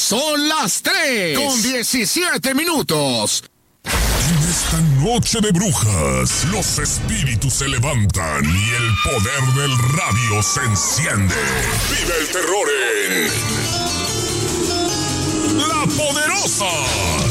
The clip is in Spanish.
Son las 3:17. En esta noche de brujas, los espíritus se levantan y el poder del radio se enciende. Vive el terror en La Poderosa.